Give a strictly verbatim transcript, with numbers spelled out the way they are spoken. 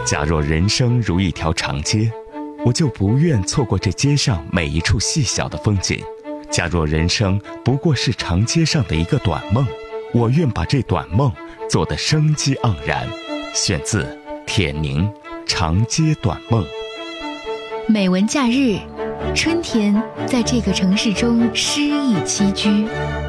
假若人生如一条长街，我就不愿错过这街上每一处细小的风景。假若人生不过是长街上的一个短梦，我愿把这短梦做得生机盎然。选自铁凝《长街短梦》。 美文假日，春天在这个城市中诗意栖居。